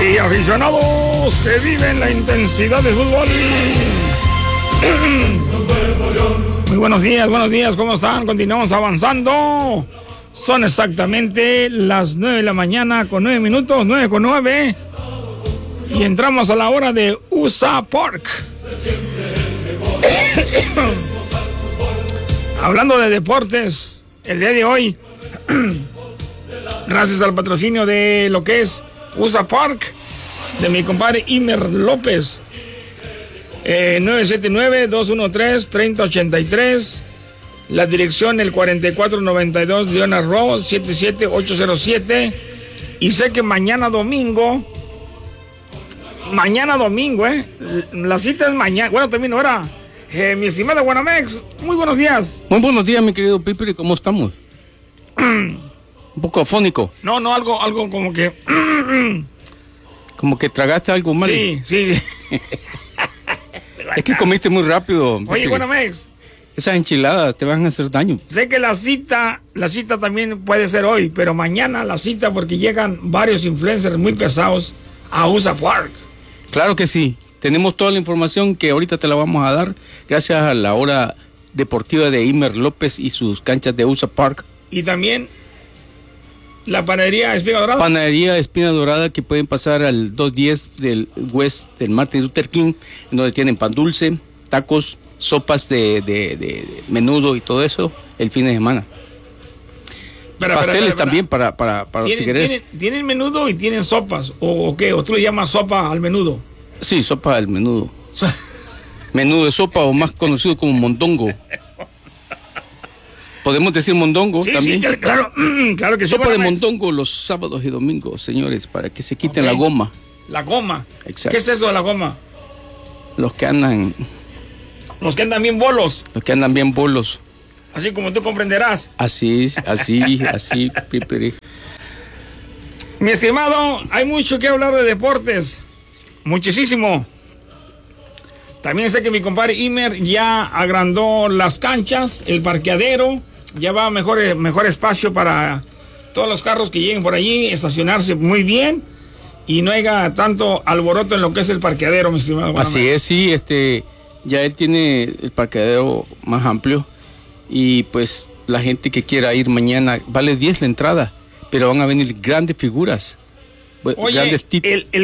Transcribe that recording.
y aficionados que viven la intensidad del fútbol. Muy buenos días, ¿cómo están? Continuamos avanzando. Son exactamente las 9 de la mañana con 9 minutos, 9:09. Y entramos a la hora de USA Park. Hablando de deportes, el día de hoy, gracias al patrocinio de lo que es USA Park, de mi compadre Imer López, 979-213-3083, la dirección el 4492 Leona Road 77807, y sé que mañana domingo, la cita es mañana, bueno, también ahora, mi estimada Guanamex, muy buenos días. Muy buenos días, mi querido Piper, ¿cómo estamos? Un poco afónico. No, algo como que... Como que tragaste algo mal. Sí. Es que comiste muy rápido. Oye, Guanamex, esas enchiladas te van a hacer daño. sé que la cita también puede ser hoy, pero mañana la cita porque llegan varios influencers muy pesados a USA Park. Claro que sí. Tenemos toda la información que ahorita te la vamos a dar gracias a la hora deportiva de Imer López y sus canchas de USA Park. Y también la panadería Espina Dorada. Panadería Espina Dorada, que pueden pasar al 210 del West del Martin Luther King, en donde tienen pan dulce, tacos, sopas de menudo y todo eso el fin de semana. Pasteles también para si querés. ¿Tienen menudo y tienen sopas? ¿O qué? ¿O tú le llamas sopa al menudo? Sí, sopa al menudo. Menudo de sopa, o más conocido como mondongo. ¿Podemos decir mondongo también? Sí, claro que sí. Sopa de mondongo los sábados y domingos, señores, para que se quiten la goma. La goma. Exacto. ¿Qué es eso de la goma? Los que andan bien bolos. Los que andan bien bolos. Así como tú comprenderás. Así, Piper. Mi estimado, hay mucho que hablar de deportes. Muchísimo. También sé que mi compadre Imer ya agrandó las canchas, el parqueadero, ya va a mejor espacio para todos los carros que lleguen por allí, estacionarse muy bien y no haya tanto alboroto en lo que es el parqueadero, mi estimado. Así es, sí, ya él tiene el parqueadero más amplio y pues la gente que quiera ir mañana, vale 10 la entrada, pero van a venir grandes figuras. Oye, grandes el